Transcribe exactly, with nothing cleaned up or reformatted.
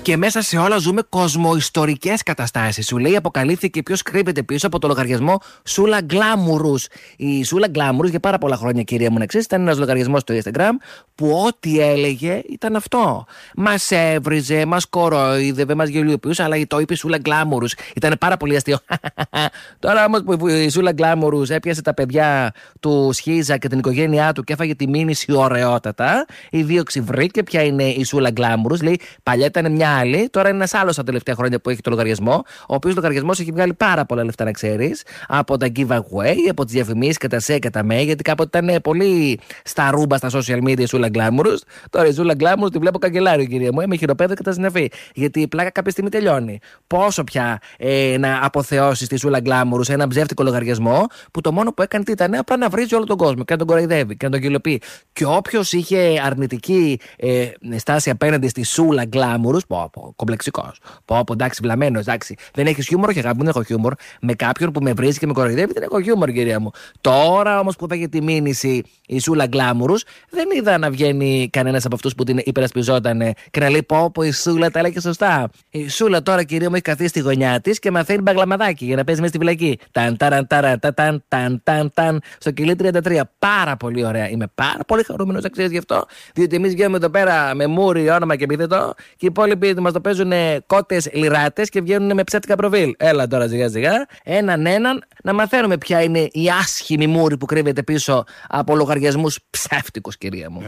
Και μέσα σε όλα ζούμε κοσμοϊστορικές καταστάσεις. Σου λέει, αποκαλύφθηκε ποιος κρύβεται πίσω από το λογαριασμό Σούλα Γκλάμουρους. Η Σούλα Γκλάμουρους για πάρα πολλά χρόνια, κυρία μου, να ξέρεις, ήταν ένας λογαριασμός στο Instagram που ό,τι έλεγε ήταν αυτό. Μας έβριζε, μας κορόιδευε, μας γελιοποιούσε, αλλά το είπε η Σούλα Γκλάμουρους. Ήταν πάρα πολύ αστείο. Τώρα όμως που η Σούλα Γκλάμουρους έπιασε τα παιδιά του Σχίζα και την οικογένειά του και έφαγε τη μήνυση ωραιότατα, η δίωξη βρήκε ποια είναι η Σούλα Γκλάμουρους. Λέει, παλιά ήταν μια άλλη, τώρα είναι ένας άλλος τα τελευταία χρόνια που έχει το λογαριασμό, ο οποίος λογαριασμός έχει βγάλει πάρα πολλά λεφτά, να ξέρεις, από τα giveaway, από τις διαφημίσεις και τα σε και τα με, γιατί κάποτε ήταν πολύ στα ρούμπα στα social media η Σούλα Γκλάμουρους. Τώρα η Σούλα Γκλάμουρους τη βλέπω καγκελάριο, κυρία μου, με χειροπέδα και τα συναφή. Γιατί η πλάκα κάποια στιγμή τελειώνει. Πόσο πια ε, να αποθεώσει τη Σούλα Γκλάμουρους ένα ψεύτικο λογαριασμό που το μόνο που έκανε ήταν απλά να βρίζει όλο τον κόσμο και να τον κοροϊδεύει και να τον γελιοποιεί. Και όποιος είχε αρνητική ε, στάση απέναντι στη Σούλα Γκλάμουρους, πω, πω, κομπλεξικός. Πω, πω, εντάξει, βλαμμένος, εντάξει. Δεν έχεις χιούμορ, και αγάπη, δεν έχω χιούμορ. Με κάποιον που με βρίζει και με κοροϊδεύει, δεν έχω χιούμορ, κυρία μου. Τώρα όμως που φάγε τη μήνυση η Σούλα Γκλάμουρους, δεν είδα να βγαίνει κανένας από αυτούς που την υπερασπιζόταν και να λέει, πω, πω, η Σούλα τα έλεγε σωστά. Η Σούλα τώρα, κυρία μου, έχει καθίσει στη γωνιά της και μαθαίνει μπαγλαμαδάκι για να παίζει μέσα στη φυλακή. Ταν, ταραν, ταραν, ταν, ταν, ταν, ταν, στο κιλί τριάντα τρία. Πάρα πολύ ωραία. Είμαι πάρα πολύ χαρούμενος, να ξέρεις γι' αυτό. Διότι εμείς βγαίνουμε εδώ πέρα με μούρι, όνομα και επίθετο, και οι υπόλοιποι μας το παίζουν κότες λιράτες και βγαίνουν με ψεύτικα προφίλ. Έλα τώρα σιγά σιγά, έναν έναν, να μαθαίνουμε ποια είναι η άσχημη μούρη που κρύβεται πίσω από λογαριασμούς ψεύτικους, κυρία μου.